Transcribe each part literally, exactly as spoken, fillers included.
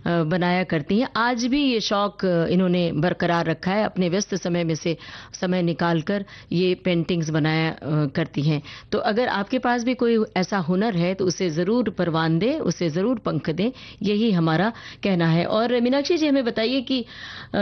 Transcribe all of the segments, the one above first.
अ, बनाया करती हैं। आज भी ये शौक अ, इन्होंने बरकरार रखा है, अपने व्यस्त समय में से समय निकालकर ये पेंटिंग्स बनाया अ, करती हैं। तो अगर आपके पास भी कोई ऐसा हुनर है तो उसे ज़रूर परवान दें, उसे ज़रूर पंख दें, यही हमारा कहना है। और मीनाक्षी जी, हमें बताइए कि अ,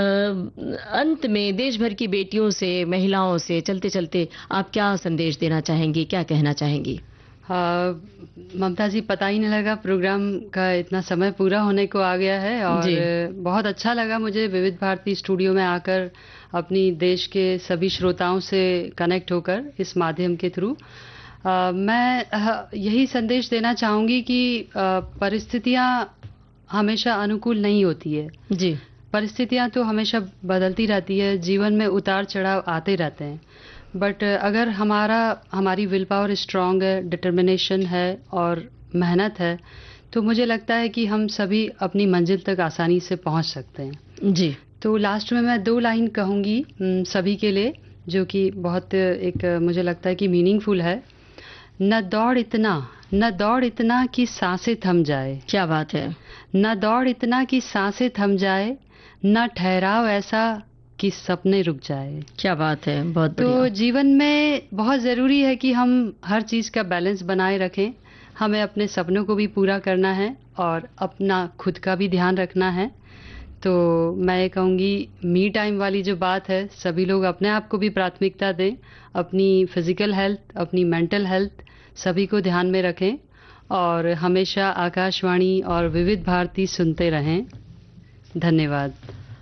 अंत में देश भर की बेटियों से, महिलाओं से चलते चलते आप क्या संदेश देना चाहेंगी, क्या कहना चाहेंगी? हाँ, ममता जी, पता ही नहीं लगा प्रोग्राम का इतना समय पूरा होने को आ गया है। और जी। बहुत अच्छा लगा मुझे विविध भारती स्टूडियो में आकर अपनी देश के सभी श्रोताओं से कनेक्ट होकर इस माध्यम के थ्रू। अ, मैं अ, यही संदेश देना चाहूँगी कि अ, परिस्थितियाँ हमेशा अनुकूल नहीं होती है। जी। परिस्थितियाँ तो हमेशा बदलती रहती है, जीवन में उतार चढ़ाव आते रहते हैं। बट अगर हमारा हमारी विल पावर स्ट्रांग है, डिटर्मिनेशन है और मेहनत है, तो मुझे लगता है कि हम सभी अपनी मंजिल तक आसानी से पहुंच सकते हैं। जी। तो लास्ट में मैं दो लाइन कहूँगी उम, सभी के लिए, जो कि बहुत एक मुझे लगता है कि मीनिंगफुल है। न दौड़ इतना, न दौड़ इतना कि सांसें थम जाए, क्या बात है! न दौड़ इतना कि सांसें थम जाए, न ठहराव ऐसा कि सपने रुक जाए। क्या बात है! बहुत तो बढ़िया। जीवन में बहुत ज़रूरी है कि हम हर चीज़ का बैलेंस बनाए रखें। हमें अपने सपनों को भी पूरा करना है और अपना खुद का भी ध्यान रखना है। तो मैं ये कहूँगी, मी टाइम वाली जो बात है, सभी लोग अपने आप को भी प्राथमिकता दें। अपनी फिज़िकल हेल्थ, अपनी मेंटल हेल्थ सभी को ध्यान में रखें और हमेशा आकाशवाणी और विविध भारती सुनते रहें। धन्यवाद।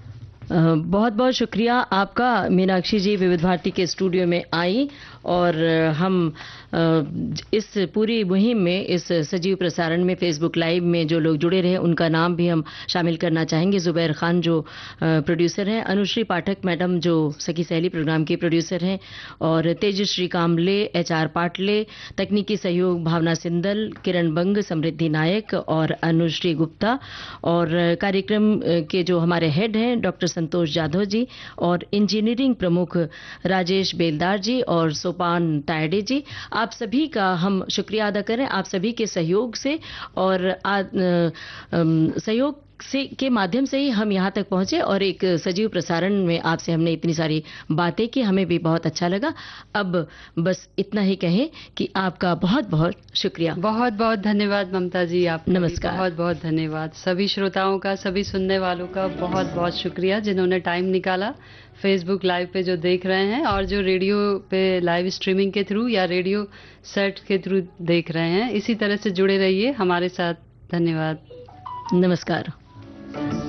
बहुत बहुत शुक्रिया आपका मीनाक्षी जी, विविध भारती के स्टूडियो में आई और अ, हम अ, इस पूरी मुहिम में, इस सजीव प्रसारण में, फेसबुक लाइव में जो लोग जुड़े रहे उनका नाम भी हम शामिल करना चाहेंगे। जुबैर खान जो अ, प्रोड्यूसर हैं, अनुश्री पाठक मैडम जो सखी सहेली प्रोग्राम की प्रोड्यूसर हैं, और तेजश्री कामले, एच आर पाटले, तकनीकी सहयोग भावना सिंदल, किरण बंग, समृद्धि नायक और अनुश्री गुप्ता, और कार्यक्रम अ, के जो हमारे हेड हैं डॉक्टर संतोष जाधव जी, और इंजीनियरिंग प्रमुख राजेश बेलदार जी और सोपान तायडे जी। आप सभी का हम शुक्रिया अदा करें, आप सभी के सहयोग से और आ, अ, अम, सहयोग से के माध्यम से ही हम यहाँ तक पहुंचे और एक सजीव प्रसारण में आपसे हमने इतनी सारी बातें की, हमें भी बहुत अच्छा लगा। अब बस इतना ही कहें कि आपका बहुत बहुत शुक्रिया। बहुत बहुत धन्यवाद ममता जी, आपका भी नमस्कार। बहुत बहुत धन्यवाद। सभी श्रोताओं का, सभी सुनने वालों का बहुत बहुत शुक्रिया जिन्होंने टाइम निकाला फेसबुक लाइव पे जो देख रहे हैं, और जो रेडियो पे लाइव स्ट्रीमिंग के थ्रू या रेडियो सेट के थ्रू देख रहे हैं। इसी तरह से जुड़े रहिए हमारे साथ। धन्यवाद। नमस्कार।